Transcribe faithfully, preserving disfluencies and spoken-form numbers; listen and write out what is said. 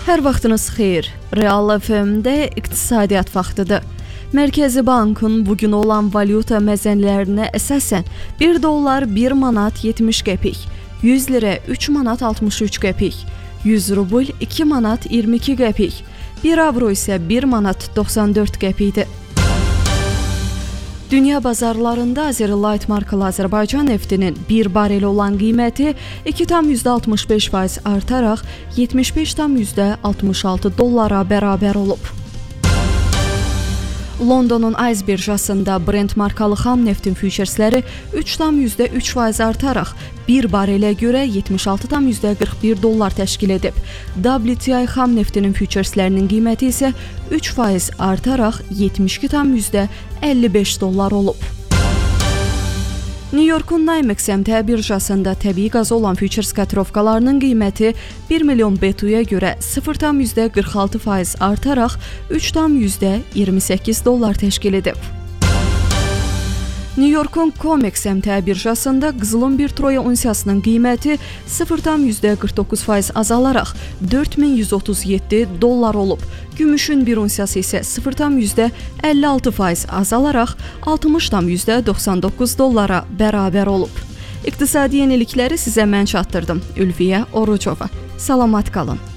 Hər vaxtınız xeyir. Real F M-də iqtisadiyyat vaxtıdır. Mərkəzi Bankın bugün olan valyuta məzənlərinə əsasən bir dollar bir manat yetmiş qəpik, yüz lirə üç manat altmış üç qəpik, yüz rubl iki manat iyirmi iki qəpik, bir avro isə bir manat doxsan dörd qəpikdir. Dünya bazarlarında Azerlight markalı Azərbaycan neftinin bir barel olan qiyməti iki tam altmış beş faiz artaraq yetmiş beş tam altmış altı dollara bərabər olub. Londonun Ayz birjasında Brent markalı xam neftin füçersləri üç tam üç faiz artaraq bir barelə görə yetmiş altı tam qırx bir dollar təşkil edib. W T I xam neftinin füçerslərinin qiyməti isə üç faiz artaraq yetmiş iki tam əlli beş dollar olub. New Yorkun Nymex M T birjasında təbii qaz olan füçers kotirovkalarının qiyməti bir milyon B T U-ya görə sıfır tam qırx altı faiz artaraq üç tam iyirmi səkkiz dollar təşkil edib. New Yorkun Comex M T birjasında qızılın bir troya unsiyasının qiyməti sıfır tam qırx doqquz faiz azalaraq dörd min yüz otuz yeddi dollar olub. Gümüşün bir unsiyası isə sıfır tam əlli altı faiz azalaraq altmış tam doxsan doqquz dollara bərabər olub. İqtisadi yenilikləri sizə mən çatdırdım. Ülviyə Orucova. Salamat qalın.